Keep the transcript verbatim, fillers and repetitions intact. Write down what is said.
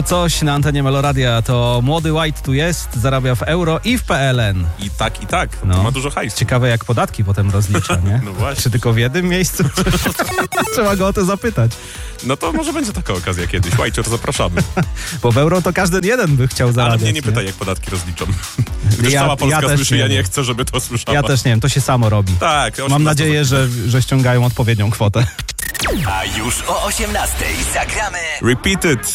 Coś na antenie Meloradia, to młody White tu jest, zarabia w euro i w P L N. I tak, i tak. No. Ma dużo hajsu. Ciekawe, jak podatki potem rozlicza, nie? No właśnie. Czy tylko w jednym miejscu? Trzeba go o to zapytać. No to może będzie taka okazja kiedyś. Łajcior, zapraszamy. Bo w euro to każdy jeden by chciał zarabiać. Ale mnie nie pytaj, jak podatki rozliczą. Gdyż Ja- cała Polska ja też słyszy, nie ja nie wiem. chcę, żeby to słyszała. Ja też nie wiem, to się samo robi. Tak. Mam osiemnaście nadzieję, że, że ściągają odpowiednią kwotę. A już o osiemnastej zagramy Repeated.